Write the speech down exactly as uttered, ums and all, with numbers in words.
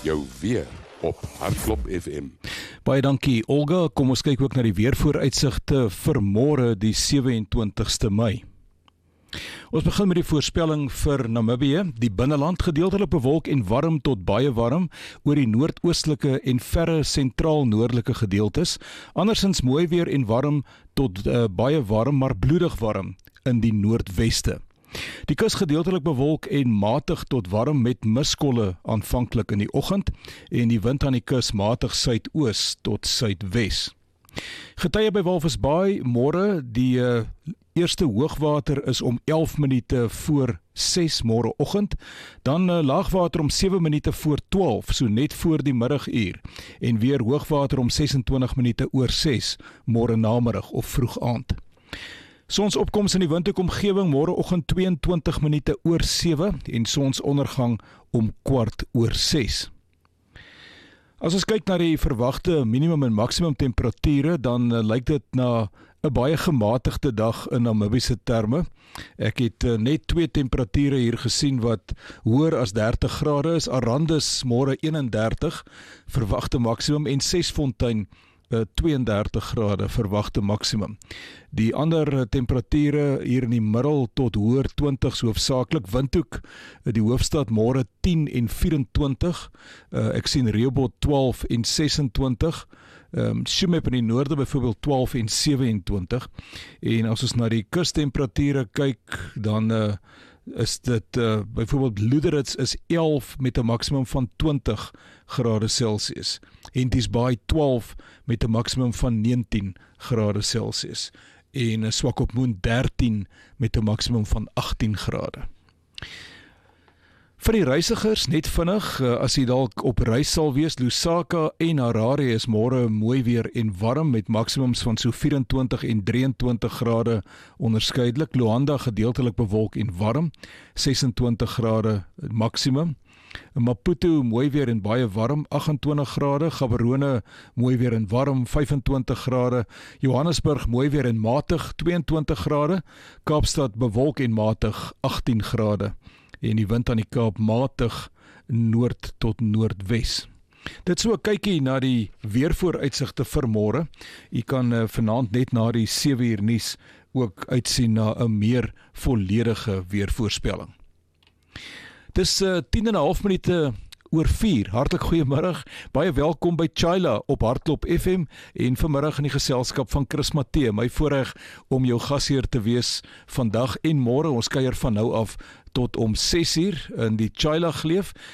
Jou weer op Hardklop F M. Baie dankie Olga, kom ons kyk ook na die weervooruitsigte vir môre die sewe-en-twintigste Mei. Ons begin met die voorspelling vir Namibië. Die binneland gedeeltelik bewolk en warm tot baie warm oor die noordoostelike en verre sentraal-noordelike gedeeltes. Andersins mooi weer en warm tot uh, baie warm, maar bloedig warm in die noordweste. Die kus gedeeltelik bewolk en matig tot warm met miskolle aanvanklik in die oggend en die wind aan die kus matig suidoos tot suidwes. Getye by Walvisbaai môre, die uh, eerste hoogwater is om elf minute voor ses môre oggend, dan uh, laagwater om sewe minute voor twaalf, so net voor die middaguur, en weer hoogwater om ses en twintig minute oor ses môre namiddag of vroeg aand. Sonsopkoms in die windhoekomgewing môre oggend twee en twintig minute oor sewe en sonsondergang om kwart oor ses. As ons kyk na die verwagte minimum en maksimum temperature, dan uh, lyk dit na 'n baie gematigde dag in Namibiese terme. Ek het uh, net twee temperature hier gesien wat hoër as dertig grade is. Arandis môre eenendertig, verwagte maksimum, en Sesfontein uh, tweeëndertig grade, verwagte maksimum. Die ander uh, temperature hier in die middel tot hoër twintig, so hoofsaaklik Windhoek, uh, die hoofstad môre tien en vyf-en-twintig, uh, ek sien Rehoboth twaalf en ses-en-twintig, Um, Shumep in die noorde byvoorbeeld twaalf en sewe-en-twintig, en as ons na die kustemperature kyk, dan uh, is dit uh, byvoorbeeld Luderitz is elf met 'n maksimum van twintig grade Celsius, Henties Baai twaalf met 'n maksimum van negentien grade Celsius, en uh, Swakopmund dertien met 'n maksimum van agttien grade. Vir die reisigers, net vinnig, as jy dalk op reis sal wees, Lusaka en Harare is môre mooi weer en warm met maksimums van so vyf-en-twintig en drie-en-twintig grade onderskeidelik. Luanda gedeeltelik bewolk en warm, ses-en-twintig grade maksimum. Maputo mooi weer en baie warm, agt-en-twintig grade. Gaborone mooi weer en warm, vyf-en-twintig grade. Johannesburg mooi weer en matig, twee-en-twintig grade. Kaapstad bewolk en matig, agttien grade. En die wind aan die Kaap matig noord tot noordwes. Dit so 'n kykie na die weervooruitsigte vir môre. U kan uh, vanaand net na die sewe uur nuus ook uitsien na 'n meer volledige weervoorspelling. Dis uh, tien en 'n half minute oor vier. Hartlik goeiemiddag. Baie welkom by Chila op Hardklop F M en vanmiddag in die geselskap van Chris Matthee. My voorreg om jou gasheer te wees vandag en môre. Ons kuier van nou af tot om ses uur in die Chila geleef